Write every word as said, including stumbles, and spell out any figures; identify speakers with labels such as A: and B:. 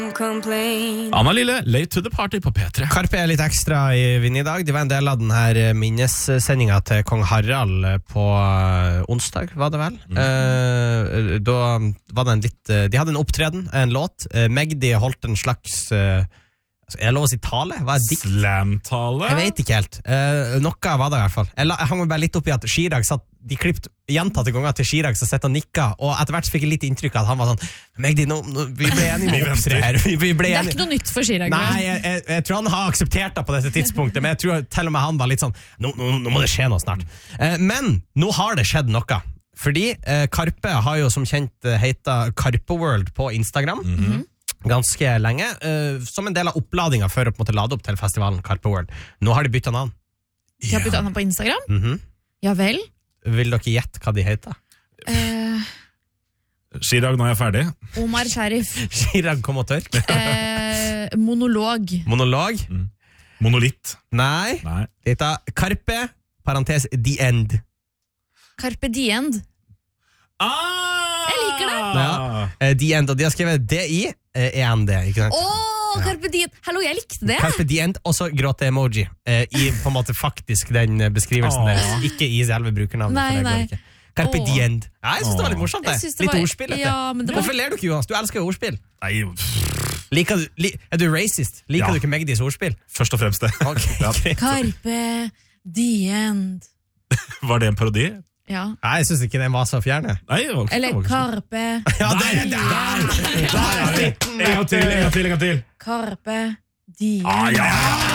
A: Anna Lille, late to the party på P tre.
B: Karpe er litt ekstra i vind i dag. Det var en del av den her minnessendinga til kong Harald på onsdag, var det vel? Mm. Eh, da var det en litt... De hadde en opptreden, en låt. Magdi holdt en slags... Er det lov å si tale? Hva er dikt?
A: Slam-tale?
B: Jeg vet ikke helt. Eh, noe var det i hvert fall. Jeg, la, jeg hang meg bare litt opp i at Chirag satt, de klippte gjentatte ganger til Chirag som sett og nikka, og etter hvert fikk jeg litt inntrykk av at han var sånn, Magdi, nå, nå, vi ble enige med opptre her. Vi, vi ble
C: det er
B: enige.
C: ikke noe nytt for Chirag.
B: Nei, jeg, jeg, jeg tror han har akseptert det på dette tidspunktet, men jeg tror til og med han var litt sånn, nå, nå, nå må det skje noe snart. Eh, men nå har det skjedd noe. Fordi eh, Karpe har jo som kjent hetet Karpe World på Instagram.
A: Mhm.
B: Ganske lenge, uh, som en del av oppladinga for å på en måte lade opp til festivalen Karpe World. Nå har de byttet navn.
C: De har byttet navn på Instagram?
B: Mm-hmm.
C: Ja vel.
B: Vil dere gjette hva de heter?
C: Uh,
A: Chirag, nå er jeg ferdig.
C: Omar Sharif.
B: Chirag, kom og tørk.
C: uh, monolog.
B: Monolog?
A: Mm. Monolitt.
B: Nei.
A: Nei.
B: Det heter Karpe, parentes, The End.
C: Carpe Diem.
A: Ah!
C: Jeg liker det.
B: Ja. Uh, The End, og de har skrevet D I E N D, ikke sant?
C: Åh, Carpe Diem. Hallo, jeg likte det.
B: Carpe Diem, og så gråte-emoji uh, i på en måte faktisk den beskrivelsen
A: Åh.
B: deres, ikke i selve brukernavnet.
C: Nei,
B: for det går
C: nei.
B: ikke. Carpe
C: Åh.
B: Diem. Ja, jeg synes det var litt morsomt det.
C: Jeg synes det
B: Litt
C: var-
B: ordspill dette.
C: Ja, men det var-
B: Hvorfor ler du ikke, Jonas? Du elsker jo ordspill.
A: Nei,
B: Liker du, li, er du racist? Liker
A: Ja.
B: du ikke Magdis ordspill?
A: først og fremst det.
B: Ok,
A: Ja.
B: greit.
C: Carpe Diem.
A: Var det en parodi?
C: Ja.
B: Nei, jeg synes ikke den var så fjerne.
A: Nei, det var ikke-
C: Eller
A: det var ikke-
C: Carpe
B: Ja, der, der, der, der er vi.
A: En gang til, en gang til, en gang til.
C: Carpe Diem.
A: Ah, ja!